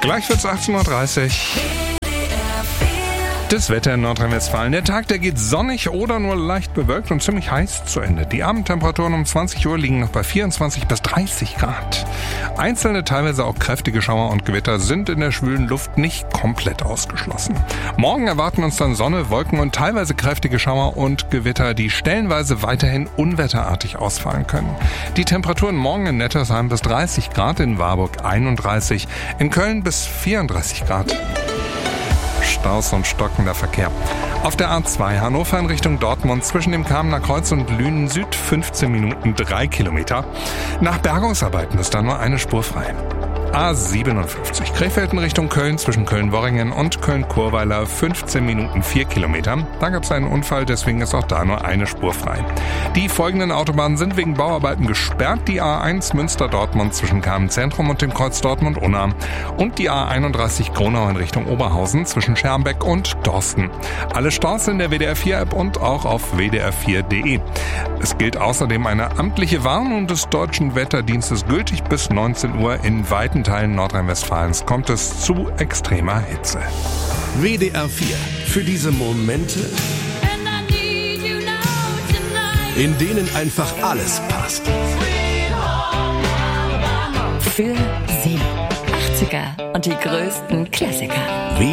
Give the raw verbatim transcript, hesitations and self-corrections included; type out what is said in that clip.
Gleich wird's achtzehn Uhr dreißig. Das Wetter in Nordrhein-Westfalen. Der Tag, der geht sonnig oder nur leicht bewölkt und ziemlich heiß zu Ende. Die Abendtemperaturen um zwanzig Uhr liegen noch bei vierundzwanzig bis dreißig Grad. Einzelne, teilweise auch kräftige Schauer und Gewitter sind in der schwülen Luft nicht komplett ausgeschlossen. Morgen erwarten uns dann Sonne, Wolken und teilweise kräftige Schauer und Gewitter, die stellenweise weiterhin unwetterartig ausfallen können. Die Temperaturen morgen in Nettersheim bis dreißig Grad, in Warburg einunddreißig, in Köln bis vierunddreißig Grad. Staus und stockender Verkehr. Auf der A zwei Hannover in Richtung Dortmund zwischen dem Kamener Kreuz und Lünen Süd fünfzehn Minuten drei Kilometer. Nach Bergungsarbeiten ist da nur eine Spur frei. A siebenundfünfzig Krefeld in Richtung Köln zwischen Köln-Worringen und Köln-Churweiler fünfzehn Minuten vier Kilometer. Da gab es einen Unfall, deswegen ist auch da nur eine Spur frei. Die folgenden Autobahnen sind wegen Bauarbeiten gesperrt. Die A eins Münster-Dortmund zwischen Kamen-Zentrum und dem Kreuz Dortmund-Unna und die A einunddreißig Gronau in Richtung Oberhausen zwischen Schermbeck und Dorsten. Alle Staus in der W D R vier App und auch auf w d r vier punkt d e. Es gilt außerdem eine amtliche Warnung des Deutschen Wetterdienstes gültig bis neunzehn Uhr. In weiten Teilen Nordrhein-Westfalens kommt es zu extremer Hitze. W D R vier. Für diese Momente, in denen einfach alles passt. Für Sie. achtziger und die größten Klassiker.